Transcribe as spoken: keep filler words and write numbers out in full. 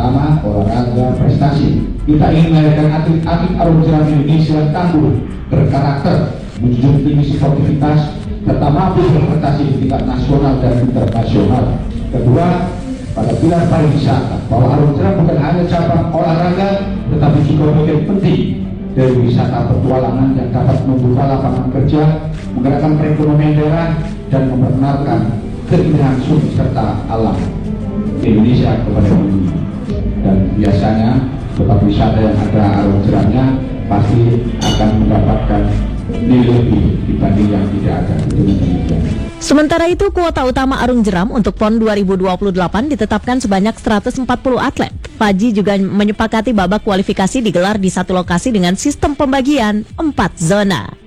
pertama, olahraga prestasi. Kita ingin melahirkan atlet-atlet arung jeram Indonesia yang tangguh, berkarakter, menjunjung tinggi sportivitas, serta mampu berprestasi di tingkat nasional dan internasional. Kedua, pada pilar pariwisata, bahwa arung jeram bukan hanya cabang olahraga, tetapi juga bagian penting dari wisata petualangan yang dapat membuka lapangan kerja, menggerakkan perekonomian daerah, dan memperkenalkan keindahan sumber serta alam Indonesia kepada dunia. Dan biasanya tempat wisata yang ada arung jeramnya pasti akan mendapatkan nilai lebih dibanding yang tidak ada. Sementara itu, kuota utama arung jeram untuk PON dua ribu dua puluh delapan ditetapkan sebanyak seratus empat puluh atlet. Faji juga menyepakati babak kualifikasi digelar di satu lokasi dengan sistem pembagian empat zona.